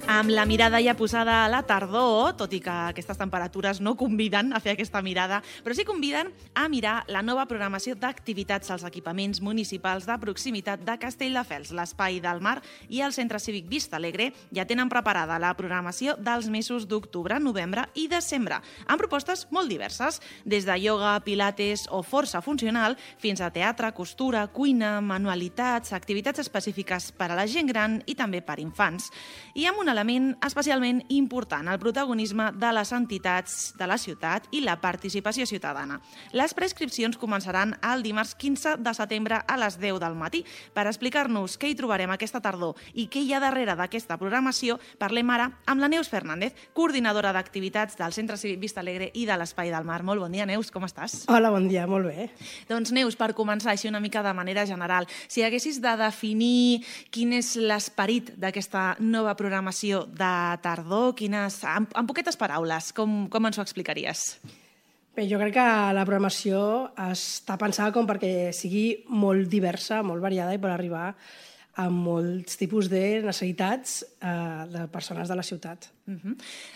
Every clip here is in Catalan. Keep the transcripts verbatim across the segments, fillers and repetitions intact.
Amb la mirada ja posada a la tardor, tot i que aquestes temperatures no conviden a fer aquesta mirada, però sí conviden a mirar la nova programació d'activitats als equipaments municipals de proximitat de Castelldefels. L'Espai del Mar i el Centre Cívic Vista Alegre ja tenen preparada la programació dels mesos d'octubre, novembre i desembre, amb propostes molt diverses, des de ioga, pilates o força funcional, fins a teatre, costura, cuina, manualitats, activitats específiques per a la gent gran i també per infants. I amb un element especialment important, el protagonisme de les entitats de la ciutat i la participació ciutadana. Les prescripcions començaran el dimarts quinze de setembre a les deu del matí. Per explicar-nos què hi trobarem aquesta tardor i què hi ha darrere d'aquesta programació, parlem ara amb la Neus Fernández, coordinadora d'activitats del Centre Cívic Vista Alegre i de l'Espai del Mar. Molt bon dia, Neus, com estàs? Hola, bon dia, molt bé. Doncs, Neus, per començar així una mica de manera general, si haguessis de definir quin és l'esperit d'aquesta nova programació de tardor, quines, en, en poquetes paraules, com, com ens ho explicaries? Bé, jo crec que la programació està pensada com perquè sigui molt diversa, molt variada i per arribar a molts tipus de necessitats eh, de persones de la ciutat. Uh-huh.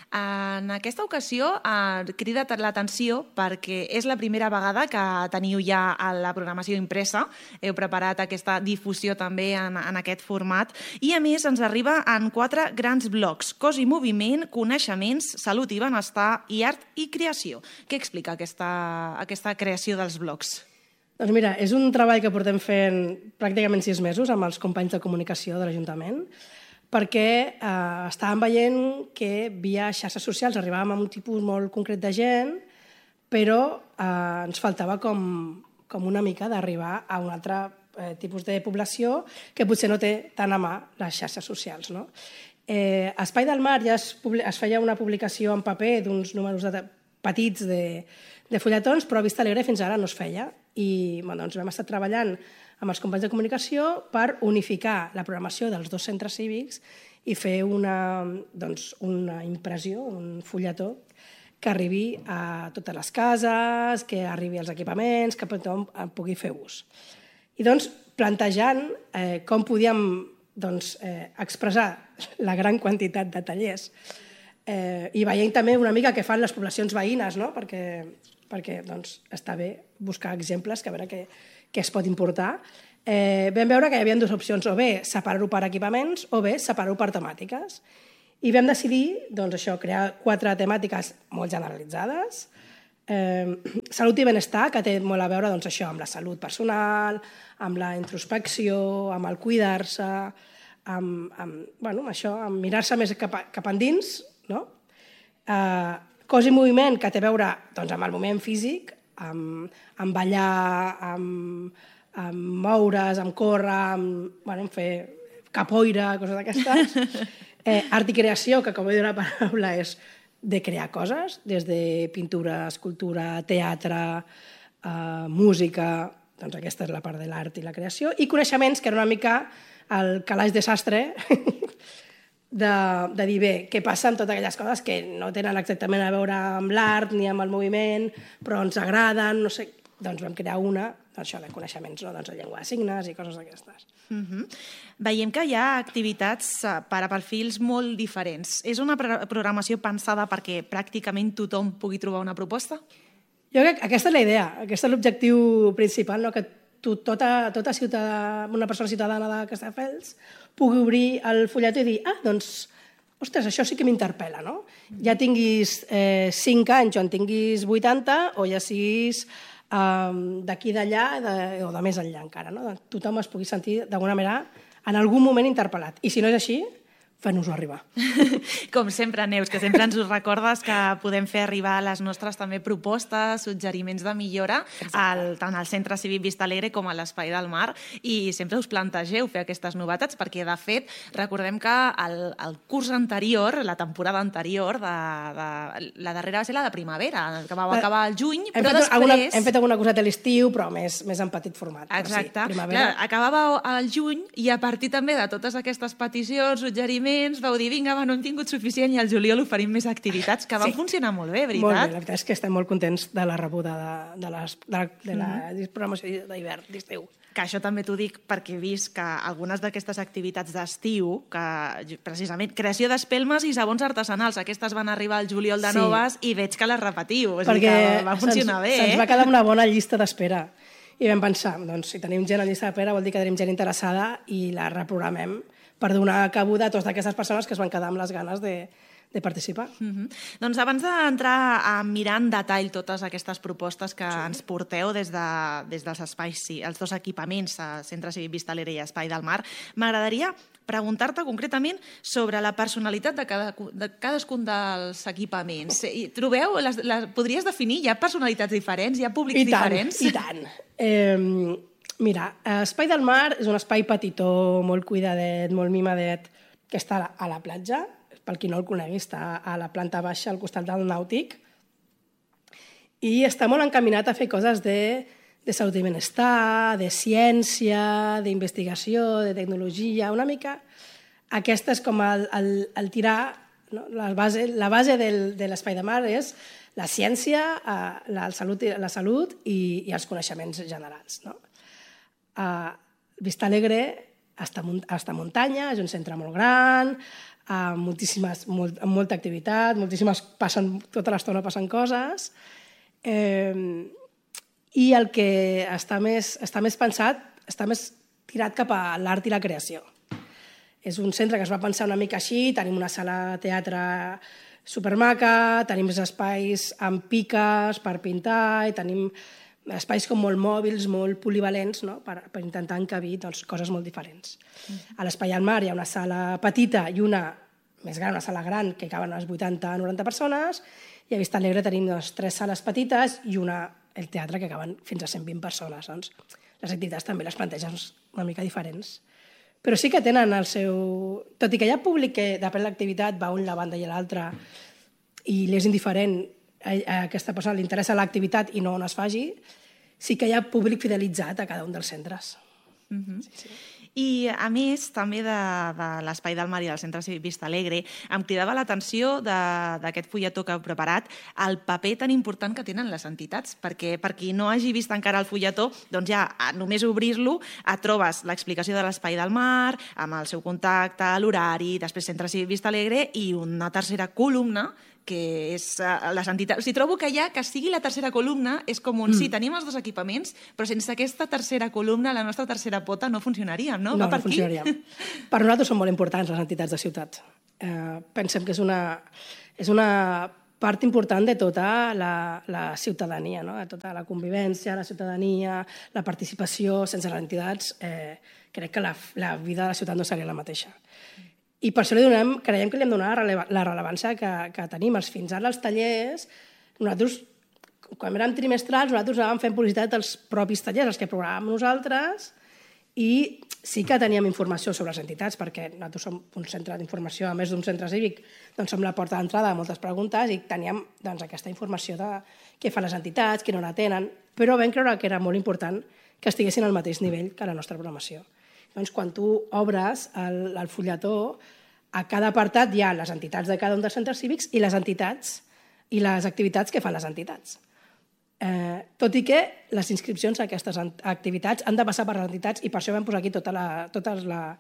En aquesta ocasió ha cridat l'atenció perquè és la primera vegada que teniu ja la programació impresa, heu preparat aquesta difusió també en, en aquest format i a més ens arriba en quatre grans blocs: cos i moviment, coneixements, salut i benestar i art i creació. Què explica aquesta, aquesta creació dels blocs? Doncs mira, és un treball que portem fent pràcticament sis mesos amb els companys de comunicació de l'Ajuntament, perquè eh, estàvem veient que via xarxes socials arribàvem a un tipus molt concret de gent, però eh, ens faltava com, com una mica d'arribar a un altre eh, tipus de població que potser no té tant a mà les xarxes socials, no? Eh, a Espai del Mar ja es, es feia una publicació en paper d'uns números de, petits de, de fulletons, però a Vista Alegre fins ara no es feia. I bueno, doncs vam estar treballant amb els companys de comunicació per unificar la programació dels dos centres cívics i fer una, doncs, una impressió, un fulletó que arribi a totes les cases, que arribi als equipaments, que tothom en pugui fer ús. I doncs plantejant eh, com podíem doncs, eh, expressar la gran quantitat de tallers eh, i veient també una mica què fan les poblacions veïnes, no? perquè perquè doncs, està bé buscar exemples, que a veure què, què es pot importar. Eh, vam veure que hi havia dues opcions, o bé separar-ho per equipaments o bé separar-ho per temàtiques. I vam decidir doncs, això, crear quatre temàtiques molt generalitzades. Eh, salut i benestar, que té molt a veure doncs, això, amb la salut personal, amb la introspecció, amb el cuidar-se, amb, amb, bueno, això, amb mirar-se més cap, a, cap endins, no? Eh, Cos i moviment, que té a veure doncs, amb el moviment físic, amb, amb ballar, amb, amb moure's, amb córrer, amb, bueno, amb fer capoeira, coses d'aquestes. Eh, art i creació, que com he dit la paraula és de crear coses, des de pintura, escultura, teatre, eh, música, doncs aquesta és la part de l'art i la creació. I coneixements, que era una mica el calaix de sastre, De, de dir, bé, què passa amb totes aquelles coses que no tenen exactament a veure amb l'art ni amb el moviment, però ens agraden, no sé, doncs vam crear una, això de coneixements, no? Doncs la llengua de signes i coses d'aquestes. Uh-huh. Veiem que hi ha activitats per a perfils molt diferents. És una programació pensada perquè pràcticament tothom pugui trobar una proposta? Jo crec que aquesta és la idea, aquest és l'objectiu principal, no? Que tu, tota, tota ciutadà, una persona ciutadana de Castelldefels pugui obrir el fulletó i dir, ah, doncs, ostres, això sí que m'interpel·la, no? Ja tinguis eh, cinc anys o en tinguis vuitanta, o ja siguis eh, d'aquí d'allà de, o de més enllà encara, no? Tothom es pugui sentir d'alguna manera en algun moment interpel·lat. I si no és així, fent-nos-ho arribar. Com sempre, Neus, que sempre ens ho recordes que podem fer arribar les nostres també propostes, suggeriments de millora al, tant al Centre Cívic Vista Alegre com a l'Espai del Mar, i sempre us plantegeu fer aquestes novetats perquè, de fet, recordem que el, el curs anterior, la temporada anterior, de, de, la darrera va ser la de primavera, que va acabar al juny, hem però fet després... Alguna, hem fet alguna coseta a l'estiu, però més, més en petit format. Exacte. Sí, primavera... Clar, acabava al juny i a partir també de totes aquestes peticions, suggeriments, equipaments, vau dir, vinga, va, no hem tingut suficient i al juliol oferim més activitats, que van Sí. funcionar molt bé, veritat? Molt bé, la veritat és que estem molt contents de la rebuda de, de, les, de, la, de la programació d'hivern, d'estiu. Que això també t'ho dic perquè he vist que algunes d'aquestes activitats d'estiu, que precisament creació d'espelmes i sabons artesanals, aquestes van arribar al juliol de Sí. noves i veig que les repetiu, és Perquè que va funcionar se'ns, bé, se'ns eh? va quedar una bona llista d'espera. I vam pensar, doncs, si tenim gent a llista d'espera vol dir que tenim gent interessada i la reprogramem per donar cabuda a totes aquestes persones que es van quedar amb les ganes de, de participar. Mm -hmm. Doncs abans d'entrar a mirar en detall totes aquestes propostes que sí. ens porteu des, de, des dels espais, sí, els dos equipaments, Centre Cívic Vista Alegre i Espai del Mar, m'agradaria preguntar-te concretament sobre la personalitat de, cada, de cadascun dels equipaments. I trobeu, les, les, podries definir, hi ha personalitats diferents, hi ha públics I tant, diferents? I tant, eh, mira, Espai del Mar és un espai petitó, molt cuidadet, molt mimadet, que està a la platja, pel qui no el conegui, està a la planta baixa, al costat del nàutic, i està molt encaminat a fer coses de, de salut i benestar, de ciència, d'investigació, de tecnologia, una mica. Aquesta és com el, el, el tirar, no? la base, la base del, de l'Espai de Mar és la ciència, la salut, la salut i, i els coneixements generals. No? Uh, Vista Alegre està, està a muntanya, és un centre molt gran, amb, moltíssimes, molt, amb molta activitat, moltíssimes, passen, tota l'estona passen coses, eh, i el que està més, està més pensat, està més tirat cap a l'art i la creació. És un centre que es va pensar una mica així, tenim una sala de teatre supermaca, tenim espais amb piques per pintar, i tenim espais com molt mòbils, molt polivalents, no? per, per intentar encabir doncs, coses molt diferents. Mm. A l'Espai al Mar hi ha una sala petita i una més gran, una sala gran, que caben unes vuitanta a noranta persones, i a Vista Alegre tenim doncs, tres sales petites i una, el teatre, que caben fins a cent vint persones. Doncs, les activitats també les plantegen una mica diferents. Però sí que tenen el seu... Tot i que hi ha públic que, depèn de l'activitat, va un la banda i l'altra, i li és indiferent, a aquesta persona li interessa l'activitat i no on es faci, sí que hi ha públic fidelitzat a cada un dels centres. Mm-hmm. sí, sí. I, a més, també de, de l'Espai del Mar i del Centre Cívic Vista Alegre, em cridava l'atenció d'aquest fulletó que heu preparat, el paper tan important que tenen les entitats, perquè per qui no hagi vist encara el fulletó, doncs ja, només obrir-lo, et trobes l'explicació de l'Espai del Mar, amb el seu contacte, l'horari, després Centre Cívic Vista Alegre, i una tercera columna que és uh, les entitats... O sigui, trobo que ja que sigui la tercera columna és com un... Mm. Sí, tenim els dos equipaments, però sense aquesta tercera columna, la nostra tercera pota, no funcionaríem, no? No, Va per no funcionaríem. Per nosaltres són molt importants les entitats de ciutat. Eh, pensem que és una, és una part important de tota la, la ciutadania, no? De tota la convivència, la ciutadania, la participació. Sense les entitats, eh, crec que la, la vida de la ciutat no seria la mateixa. I per això li donem, creiem que li hem donat la rellevància que, que tenim. Fins ara, els tallers, nosaltres, quan érem trimestrals, nosaltres anàvem fent publicitat dels propis tallers, els que programàvem nosaltres, i sí que teníem informació sobre les entitats, perquè nosaltres som un centre d'informació, a més d'un centre cívic, doncs som la porta d'entrada de moltes preguntes i teníem doncs, aquesta informació de què fan les entitats, qui no la tenen, però vam creure que era molt important que estiguessin al mateix nivell que la nostra programació. Doncs quan tu obres el, el fulletó, a cada apartat hi ha les entitats de cada un dels centres cívics i les entitats i les activitats que fan les entitats. Eh, tot i que les inscripcions a aquestes activitats han de passar per les entitats i per això vam posar aquí tots tota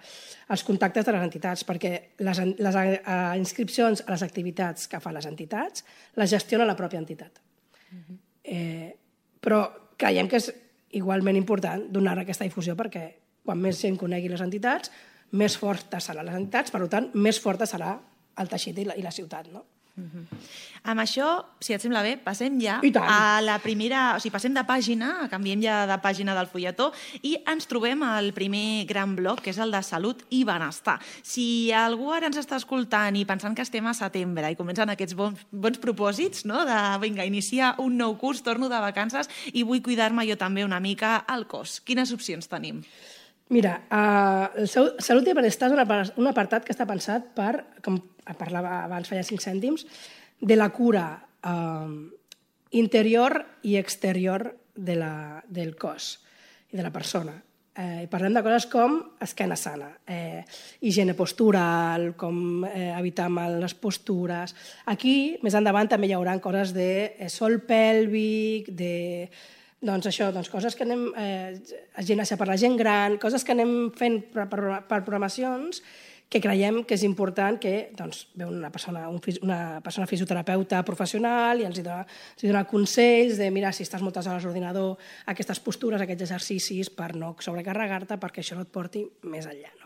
els contactes de les entitats, perquè les, les uh, inscripcions a les activitats que fan les entitats les gestiona la pròpia entitat. Uh-huh. eh, però creiem que és igualment important donar aquesta difusió perquè quan més gent conegui les entitats, més fortes seran les entitats, per tant, més forta serà el teixit i la, i la ciutat, no? Uh-huh. Amb això, si et sembla bé, passem ja a la primera... O sigui, passem de pàgina, canviem ja de pàgina del fulletó i ens trobem al primer gran bloc, que és el de salut i benestar. Si algú ara ens està escoltant i pensant que estem a setembre i comencen aquests bons, bons propòsits, no? De, vinga, iniciar un nou curs, torno de vacances i vull cuidar-me jo també una mica el cos. Quines opcions tenim? Mira, uh, el Salut i Benestar és una, un apartat que està pensat per, com parlava abans, feia cinc cèntims, de la cura uh, interior i exterior de la, del cos i de la persona. Eh, parlem de coses com esquena sana, eh, higiene postural, com eh, evitar mal les postures. Aquí, més endavant, també hi haurà coses de eh, sol pèlvic, de doncs això, doncs coses que anem, eh, gimnàsia per la gent gran, coses que anem fent per, per, per programacions que creiem que és important que doncs, ve una persona, un, una persona fisioterapeuta professional i els hi dona, els hi dona consells de mira, si estàs moltes hores a l'ordinador, aquestes postures, aquests exercicis per no sobrecarregar-te perquè això no et porti més enllà. No?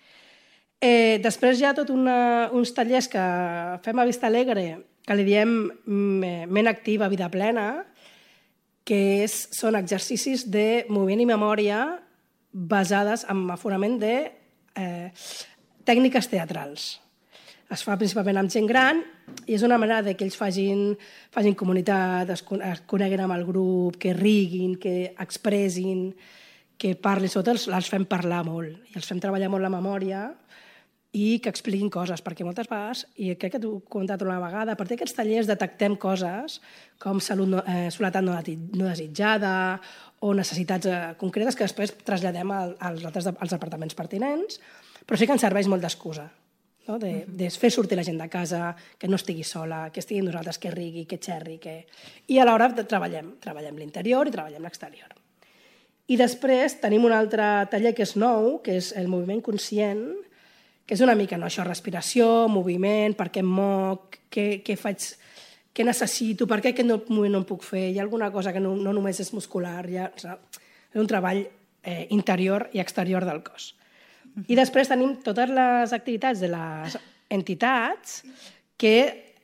Eh, després hi ha tot una, uns tallers que fem a Vista Alegre que li diem ment activa, vida plena, que és, són exercicis de moviment i memòria basades en aforament de eh, tècniques teatrals. Es fa principalment amb gent gran i és una manera de que ells facin, facin comunitat, es, es coneguin amb el grup, que riguin, que expressin, que parlin, sobretot els, els fem parlar molt i els fem treballar molt la memòria i que expliquin coses, perquè moltes vegades, i crec que t'ho he comentat una vegada, a partir d'aquests tallers detectem coses com salut no, eh, soledat no, no desitjada o necessitats eh, concretes que després traslladem al, als, altres, als departaments pertinents, però sí que ens serveix molt d'excusa, no? de, de fer sortir la gent de casa, que no estigui sola, que estigui amb nosaltres, que rigui, que xerri, que... i alhora treballem, treballem l'interior i treballem l'exterior. I després tenim un altre taller que és nou, que és el moviment conscient, que és una mica no, això, respiració, moviment, per què em moc, què, què faig, què necessito, per què aquest moviment no em puc fer, hi ha alguna cosa que no, no només és muscular, ha, és un treball eh, interior i exterior del cos. I després tenim totes les activitats de les entitats que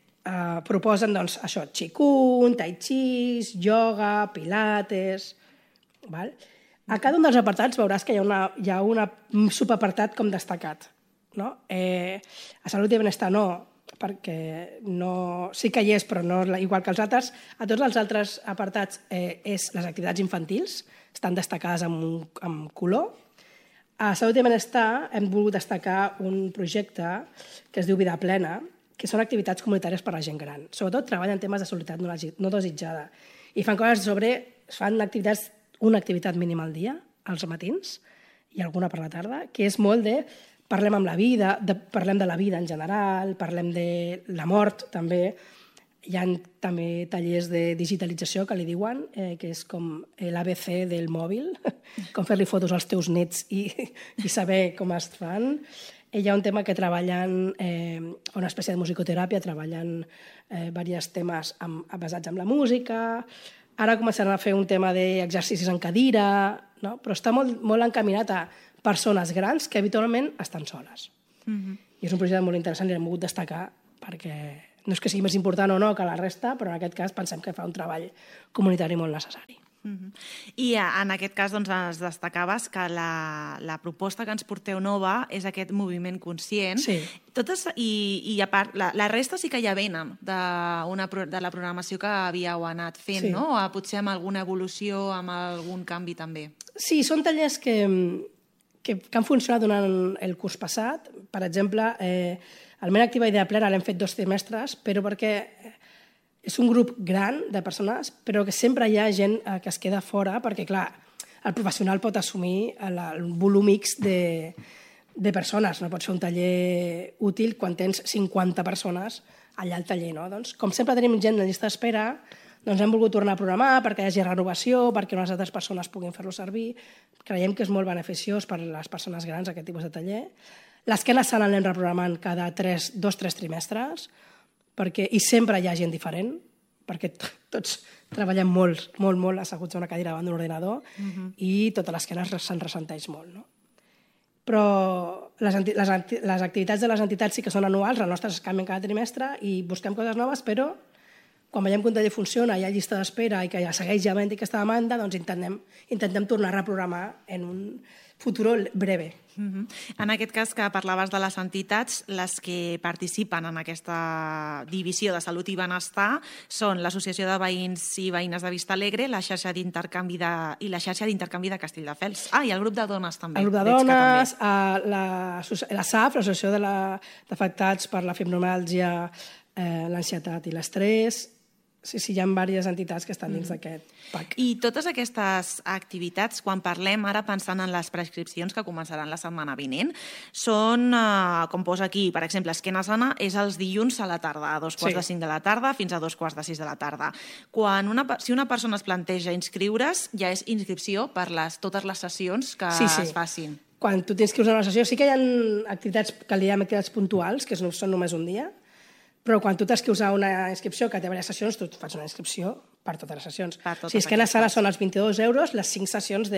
eh, proposen doncs, això, qigong, tai chi, ioga, pilates... Val? A cada un dels apartats veuràs que hi ha, una, hi ha una, un subapartat com destacat. No? Eh, a Salut i Benestar no, perquè no, sí que hi és, però no igual que els altres. A tots els altres apartats eh, és les activitats infantils, estan destacades amb, amb color. A Salut i Benestar hem volgut destacar un projecte que es diu Vida Plena, que són activitats comunitàries per a la gent gran. Sobretot treballen temes de solidaritat no desitjada. I fan coses sobre... fan activitats, una activitat mínima al dia, als matins, i alguna per la tarda, que és molt de... Parlem amb la vida, de, parlem de la vida en general, parlem de la mort, també. Hi ha també tallers de digitalització, que li diuen, eh, que és com l'A B C del mòbil, com fer-li fotos als teus nets i, i saber com es fan. Hi ha un tema que treballen, eh, una espècie de musicoteràpia, treballen eh, diversos temes amb, basats en la música. Ara començaran a fer un tema d'exercicis en cadira, no? Però està molt, molt encaminat a persones grans que habitualment estan soles. Mm-hmm. I és un projecte molt interessant i l'hem volgut destacar perquè no és que sigui més important o no que la resta, però en aquest cas pensem que fa un treball comunitari molt necessari. Mm-hmm. I en aquest cas doncs, ens destacaves que la, la proposta que ens porteu nova és aquest moviment conscient. Sí. Totes, i, i a part, la, la resta sí que ja venen de, una, de la programació que havíeu anat fent, sí. no? O potser amb alguna evolució, amb algun canvi també. Sí, són tallers que... Que, que han funcionat durant el curs passat. Per exemple, eh, el Ment Activa Idea Plena l'hem fet dos trimestres, però perquè és un grup gran de persones, però que sempre hi ha gent eh, que es queda fora, perquè, clar, el professional pot assumir el, el volum X de, de persones. No pot ser un taller útil quan tens cinquanta persones allà al taller. No? Doncs, com sempre tenim gent en llista d'espera, doncs hem volgut tornar a programar perquè hi hagi renovació, perquè unes altres persones puguin fer-lo servir. Creiem que és molt beneficiós per a les persones grans aquest tipus de taller. L'esquena sana l'anem reprogramant cada tres, dos o tres trimestres perquè, i sempre hi ha gent diferent perquè tots treballem molt, molt, molt asseguts a una cadira davant d'un ordinador uh-huh. i tota l'esquena se'n ressenteix molt. No? Però les, les, les activitats de les entitats sí que són anuals, les nostres es canvien cada trimestre i busquem coses noves, però quan veiem que un taller funciona, hi ha llista d'espera i que ja segueix havent aquesta demanda, doncs intentem, intentem tornar a reprogramar en un futur breve. Uh-huh. En aquest cas que parlaves de les entitats, les que participen en aquesta divisió de salut i benestar són l'Associació de Veïns i Veïnes de Vista Alegre, la xarxa d'intercanvi de... i la xarxa d'intercanvi de Castelldefels. Ah, i el grup de dones també. El grup de dones, la, la S A F, l'Associació d'Afectats per la Fibromàlgia, eh, l'Ansietat i l'Estrès, sí, sí, hi ha diverses entitats que estan dins mm. d'aquest pack. I totes aquestes activitats, quan parlem ara pensant en les prescripcions que començaran la setmana vinent, són, eh, com posa aquí, per exemple, Esquena Sana és els dilluns a la tarda, a dos quarts sí. de cinc de la tarda fins a dos quarts de sis de la tarda. Quan una, si una persona es planteja inscriure's, ja és inscripció per les, totes les sessions que sí, sí. es facin. Quan tu t'inscrius a una sessió, sí que hi ha activitats que li diem activitats puntuals, que no són només un dia, però quan tu t'escrius a una inscripció que té diverses sessions, tu fas una inscripció per totes les sessions. Si és que a la sala són els vint-i-dos euros, les cinc sessions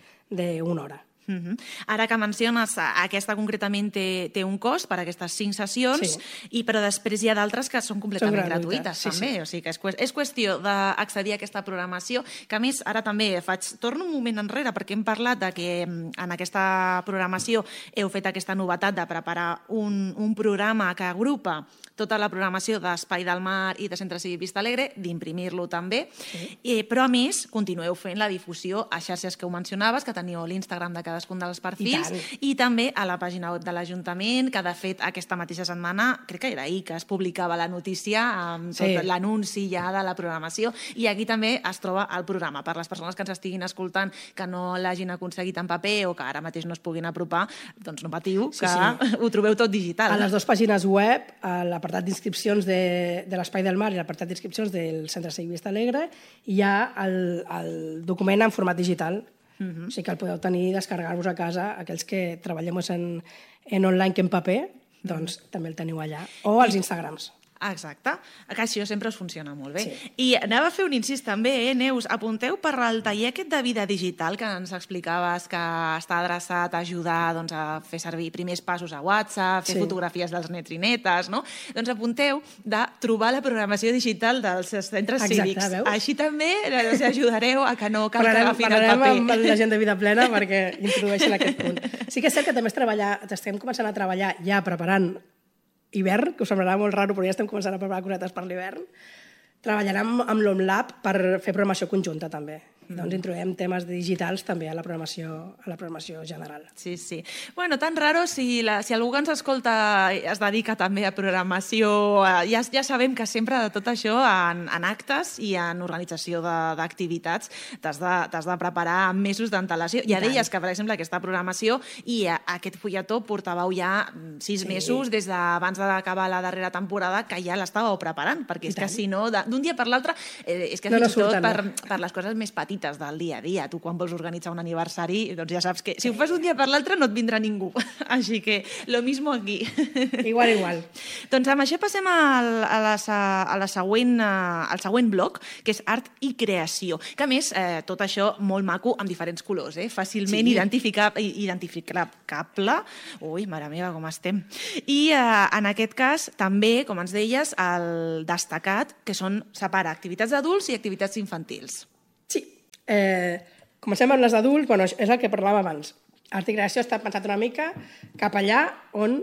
d'una hora. Uh -huh. Ara que menciones, aquesta concretament té, té un cost per aquestes cinc sessions, sí. i, però després hi ha d'altres que són completament són gratuïtes, sí, també. Sí. O sigui que és, és qüestió d'accedir a aquesta programació, que a més ara també faig, torno un moment enrere, perquè hem parlat de que en aquesta programació heu fet aquesta novetat de preparar un, un programa que agrupa tota la programació d'Espai del Mar i de Centre Cívic Vista Alegre, d'imprimir-lo també, sí. eh, però a més continueu fent la difusió a xarxes que ho mencionaves, que teniu l'Instagram de cada cadascun dels perfils, i, i també a la pàgina web de l'Ajuntament, que de fet aquesta mateixa setmana, crec que era ahir que es publicava la notícia amb tot sí. l'anunci ja de la programació, i aquí també es troba el programa. Per les persones que ens estiguin escoltant que no l'hagin aconseguit en paper o que ara mateix no es puguin apropar, doncs no patiu, que sí, sí. ho trobeu tot digital. A les dues pàgines web, a l'apartat d'inscripcions de, de l'Espai del Mar i l'apartat d'inscripcions del Centre Cívic Vista Alegre, hi ha el, el document en format digital. Uh-huh. O sigui que el podeu tenir i descarregar-vos a casa. Aquells que treballem en, en online que en paper, doncs uh-huh. també el teniu allà. O als Instagrams. Exacte. Que això sempre us funciona molt bé. Sí. I anava a fer un incís també, eh, Neus? Apunteu per al taller aquest de vida digital que ens explicaves que està adreçat a ajudar doncs, a fer servir primers passos a WhatsApp, fer sí. fotografies dels nets i netes, no? Doncs apunteu de trobar la programació digital dels centres Exacte, cívics. Veus? Així també us ajudareu a que no cal parlarem, que agafin el paper. Parlarem amb la gent de Vida Plena perquè introdueixen aquest punt. Sí que és cert que també estem començant a treballar ja preparant hivern, que us semblarà molt raro, però ja estem començant a preparar cosetes per l'hivern. Treballarem amb l'OMLab per fer programació conjunta, també. Mm. Doncs introduïm temes digitals també a la programació, a la programació general. Sí, sí. Bueno, tan raro, si, la, si algú que ens escolta es dedica també a programació, ja, ja sabem que sempre de tot això, en, en actes i en organització d'activitats, t'has de, t'has de preparar amb mesos d'antelació. Ja deies que, per exemple, aquesta programació i aquest fulletó portàveu ja sis sí. mesos des d'abans d'acabar la darrera temporada que ja l'estàveu preparant, perquè és que si no, d'un dia per l'altre, eh, és que no, fins i no tot surten, per, no. per les coses més petites del dia a dia. Tu quan vols organitzar un aniversari, doncs ja saps que si ho fas un dia per l'altre no et vindrà ningú. Així que lo mismo aquí. Igual, igual. Doncs amb això passem al, a la, a la següent, al següent bloc, que és art i creació. Que a més, eh, tot això molt maco, amb diferents colors, eh? Fàcilment sí. identificable, identificable. Ui, mare meva, com estem. I eh, en aquest cas, també, com ens deies, el destacat, que són separa activitats d'adults i activitats infantils. Sí. Eh, comencem amb les d'adults, bueno, és el que parlàvem abans. Art i creació està pensat una mica cap allà on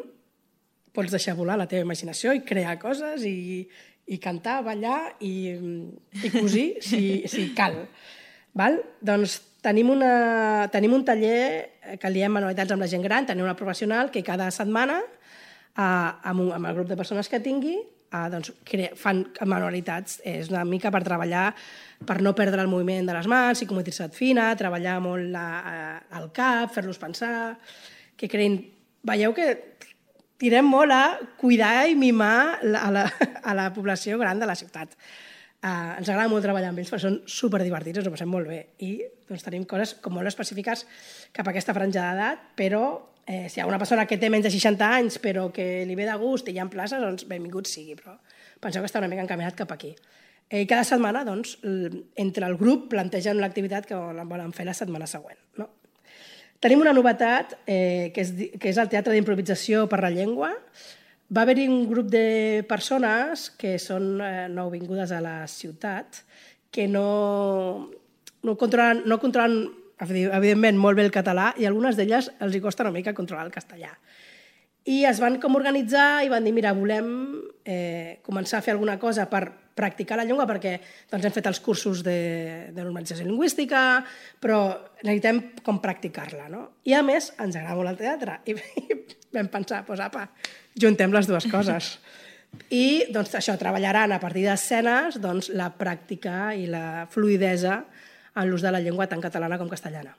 pots deixar volar la teva imaginació i crear coses i, i cantar, ballar i, i cosir si, si cal. Val? Doncs tenim, una, tenim un taller que li diem manualitats amb la gent gran, tenim una professional que cada setmana eh, amb, un, amb el grup de persones que tingui eh, doncs, crea, fan manualitats. És una mica per treballar per no perdre el moviment de les mans, psicomotricitat fina, treballar molt la, el cap, fer-los pensar, que creïn... Veieu que tirem molt a cuidar i mimar la, a, la, a la població gran de la ciutat. Uh, ens agrada molt treballar amb ells, perquè són superdivertits, ens ho passem molt bé. I doncs, tenim coses com molt específiques cap a aquesta franja d'edat, però eh, si hi ha una persona que té menys de seixanta anys però que li ve de gust i hi ha places, doncs benvingut sigui, però penseu que està una mica encaminat cap aquí. I cada setmana, doncs, entre el grup plantegen l'activitat que volen fer la setmana següent. No? Tenim una novetat, eh, que, és, que és el teatre d'improvisació per la llengua. Va haver-hi un grup de persones que són eh, nouvingudes a la ciutat, que no, no, controlen, no controlen, evidentment, molt bé el català, i algunes d'elles els hi costa una mica controlar el castellà. I es van com organitzar i van dir, mira, volem eh, començar a fer alguna cosa per practicar la llengua, perquè doncs, hem fet els cursos de, de normalització lingüística, però necessitem com practicar-la, no? I a més, ens agrada molt el teatre. I, i vam pensar, doncs apa, juntem les dues coses. I doncs, això treballaran a partir d'escenes doncs, la pràctica i la fluidesa en l'ús de la llengua tant catalana com castellana.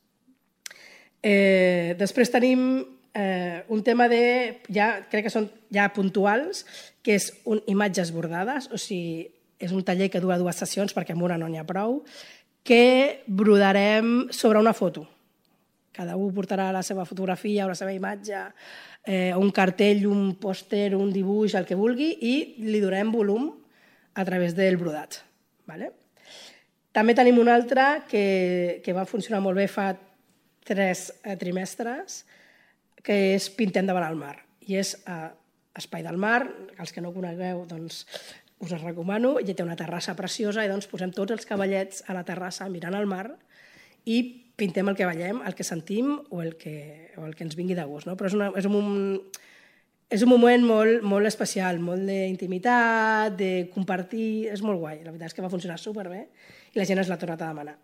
Eh, després tenim eh, un tema de, ja, crec que són ja puntuals, que és un, imatges bordades, o sigui, és un taller que dura dues sessions perquè amb una no n'hi ha prou, que brodarem sobre una foto. Cada un portarà la seva fotografia o la seva imatge, eh, un cartell, un pòster, un dibuix, el que vulgui, i li donem volum a través del brodat. Vale? També tenim un altre que, que va funcionar molt bé fa tres eh, trimestres, que és Pintem davant el mar. I és eh, Espai del Mar, els que no conegueu, doncs, us els recomano, ja té una terrassa preciosa i doncs posem tots els cavallets a la terrassa mirant al mar i pintem el que veiem, el que sentim o el que, o el que ens vingui de gust. No? Però és, una, és, un, és un moment molt, molt especial, molt d'intimitat, de compartir, és molt guai. La veritat és que va funcionar superbé i la gent ens l'ha tornat a demanar.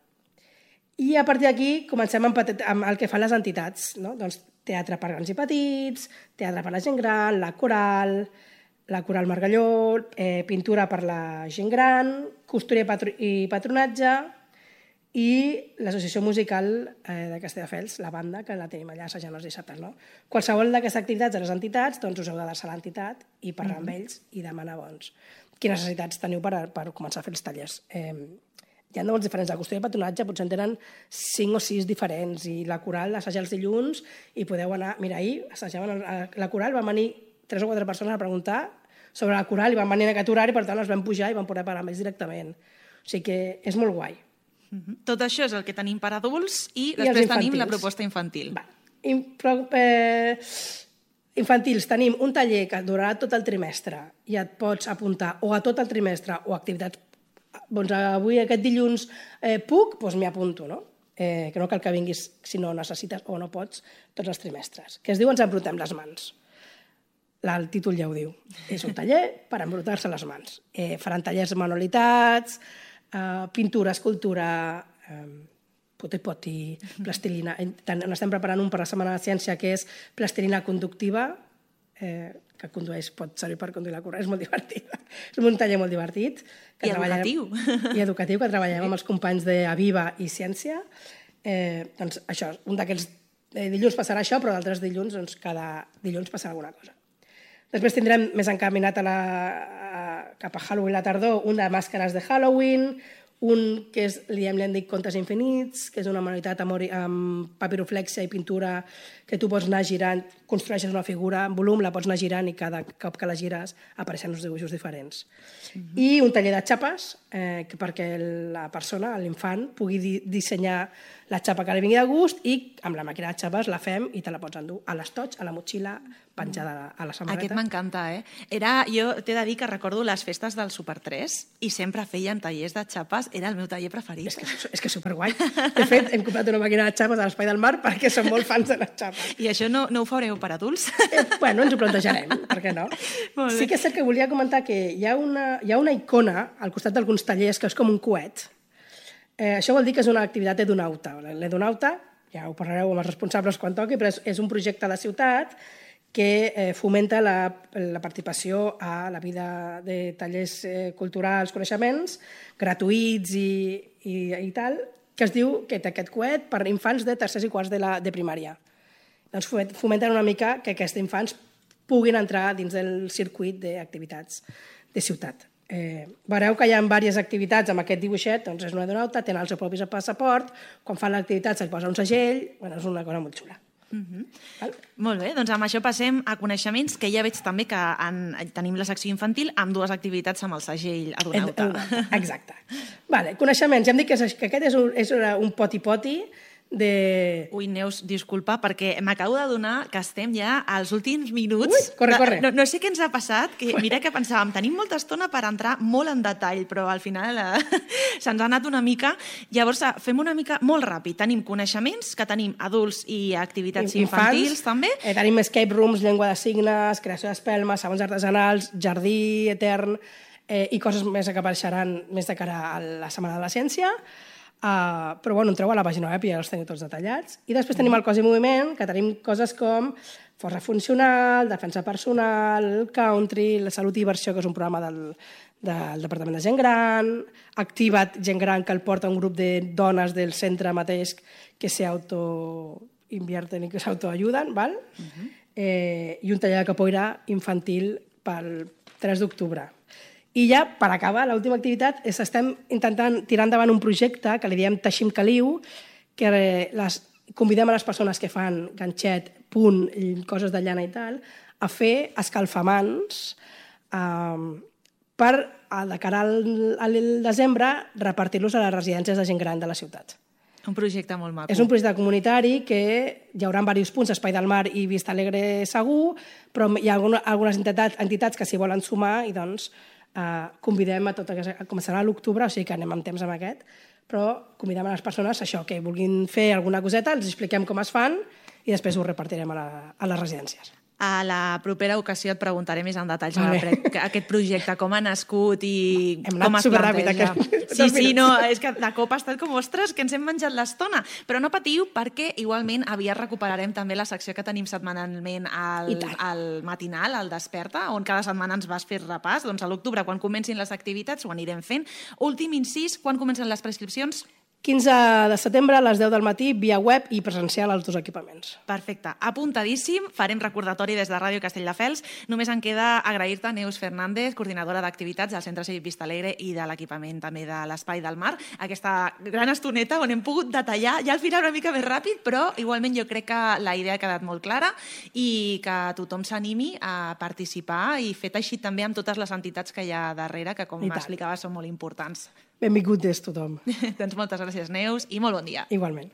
I a partir d'aquí comencem amb, amb el que fan les entitats, no? Doncs teatre per grans i petits, teatre per la gent gran, la coral, la coral Margalló, eh, pintura per la gent gran, costura i, patro i patronatge i l'associació musical eh, de Castelldefels, la banda, que la tenim allà assajant els dissabtes. No? Qualsevol d'aquestes activitats de les entitats, doncs us heu d'adreçar a l'entitat i parlar mm-hmm. amb ells i demanar doncs, quines necessitats teniu per, per començar a fer els tallers. Eh, Hi ha molts diferents. La costura i patronatge potser en tenen cinc o sis diferents i la coral assaja els dilluns i podeu anar... Mira, ahir assajaven la coral, van venir tres o quatre persones a preguntar sobre la coral i van venir en aquest horari, per tant els vam pujar i vam poder parlar amb ells directament. O sigui que és molt guai. Mm-hmm. Tot això és el que tenim per adults i, I després tenim la proposta infantil. Va. I, però, eh, infantils, tenim un taller que durarà tot el trimestre i et pots apuntar o a tot el trimestre o a activitats. Doncs avui, aquest dilluns, eh, puc, doncs m'hi apunto, no? Eh, que no cal que vinguis si no necessites o no pots tots els trimestres. Que es diu Ens embrutem les mans. La, el títol ja ho diu. És un taller per embrutar-se les mans. Eh, faran tallers de manualitats, eh, pintura, escultura, eh, poti-poti, plastilina. Estem preparant un per la Setmana de Ciència que és plastilina conductiva, eh, que condueix, pot servir per conduir la corrent, és molt divertit. És un taller molt divertit. Que I educatiu. I educatiu, que treballem amb els companys d'Aviva i Ciència. Eh, doncs això, un d'aquests eh, dilluns passarà això, però d'altres dilluns, doncs cada dilluns passarà alguna cosa. Després tindrem més encaminat a la, a, cap a Halloween la tardor, un de màscares de Halloween, un que és, li hem dit Contes Infinits, que és una manualitat amb, amb papiroflexia i pintura que tu pots anar girant, construeixes una figura en volum, la pots anar girant i cada cop que la gires apareixen uns dibuixos diferents. Mm-hmm. I un taller de xapes, eh, que perquè la persona, l'infant, pugui di dissenyar la xapa que li vingui de gust i amb la màquina de xapes la fem i te la pots endur a l'estoig, a la motxilla, penjada a la samarreta. Aquest m'encanta, eh? Era, jo t'he de dir que recordo les festes del Super tres i sempre feien tallers de xapes, era el meu taller preferit. És que, és que és superguai. De fet, hem comprat una màquina de xapes a l'Espai del Mar perquè som molt fans de les xapes. I això no, no ho fareu per adults? Eh, bueno, ens ho plantejarem, per què no? Sí que és cert que volia comentar que hi ha una, hi ha una icona al costat d'alguns tallers que és com un coet. Eh, això vol dir que és una activitat edonauta. L'edonauta, ja ho parlareu amb els responsables quan toqui, però és, és un projecte de ciutat que eh, fomenta la, la participació a la vida de tallers eh, culturals, coneixements, gratuïts i, i, i tal, que es diu que té aquest coet per infants de tercers i quarts de, la, de primària. Doncs fomenten una mica que aquests infants puguin entrar dins del circuit d'activitats de ciutat. Eh, veureu que hi ha diverses activitats amb aquest dibuixet, doncs és una donauta, tenen el seu propi passaport, quan fan l'activitat se'l posa un segell, bueno, és una cosa molt xula. Uh-huh. Molt bé, doncs amb això passem a coneixements, que ja veig també que en, tenim la secció infantil amb dues activitats amb el segell Adonauta. Exacte. Vale, coneixements, ja hem dit que, és, que aquest és un, és un poti-poti de... Ui, Neus, disculpa, perquè m'acabo d'adonar que estem ja als últims minuts. Ui, corre, corre. No, no sé què ens ha passat, que mira que pensàvem, tenim molta estona per entrar molt en detall, però al final eh, se'ns ha anat una mica. Llavors, fem una mica molt ràpid. Tenim coneixements, que tenim adults i activitats infantils, infants, també. Eh, tenim escape rooms, llengua de signes, creació d'espelmes, sabons artesanals, jardí etern eh, i coses més que apareixeran més de cara a la Setmana de la Ciència. Uh, però bueno, entreu a la pàgina web i ja els teniu tots detallats. I després tenim el cos i moviment, que tenim coses com força funcional, defensa personal, country, la salut i diversió, que és un programa del, del Departament de Gent Gran, Activa't Gent Gran, que el porta un grup de dones del centre mateix que s'auto-invierten i que s'autoajuden, val? Uh-huh. eh, i un taller de capoeira infantil pel tres d'octubre. I ja, per acabar, l'última activitat és estem intentant tirar endavant un projecte que li diem Teixim Caliu, que les, convidem a les persones que fan ganxet, punt, i coses de llana i tal, a fer escalfamans eh, per, de cara al, al desembre, repartir-los a les residències de gent gran de la ciutat. Un projecte molt maco. És un projecte comunitari que hi haurà diversos punts, Espai del Mar i Vista Alegre segur, però hi ha algunes entitats, entitats que s'hi volen sumar i doncs Uh, convidem a tot aquest... Començarà a l'octubre, o sigui que anem amb temps amb aquest, però convidem a les persones això, que vulguin fer alguna coseta, els expliquem com es fan i després ho repartirem a, la, a les residències. A la propera ocasió et preguntaré més en detall sobre vale. aquest projecte, com ha nascut i hem com es planteja. Aquest... Sí, sí, no, és que de cop ha estat com, ostres, que ens hem menjat l'estona. Però no patiu, perquè igualment aviat recuperarem també la secció que tenim setmanalment al, al matinal, al Desperta, on cada setmana ens vas fer repàs. Doncs a l'octubre, quan comencin les activitats, ho anirem fent. Últim incís, quan comencen les prescripcions? quinze de setembre a les deu del matí, via web i presencial als dos equipaments. Perfecte. Apuntadíssim. Farem recordatori des de Ràdio Castelldefels. Només em queda agrair-te, Neus Fernández, coordinadora d'activitats del Centre Cívic Vista Alegre i de l'equipament també de l'Espai del Mar, aquesta gran estoneta on hem pogut detallar, ja al final una mica més ràpid, però igualment jo crec que la idea ha quedat molt clara i que tothom s'animi a participar i fer teixit també amb totes les entitats que hi ha darrere, que com m'explicaves són molt importants. Benvingut des tothom. Doncs moltes gràcies, Neus, i molt bon dia. Igualment.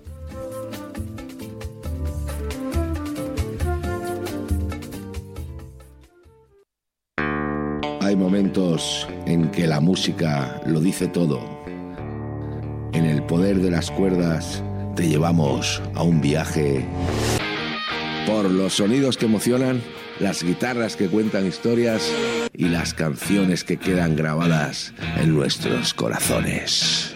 Hay momentos en que la música lo dice todo. En el poder de las cuerdas te llevamos a un viaje por los sonidos que emocionan, las guitarras que cuentan historias y las canciones que quedan grabadas en nuestros corazones.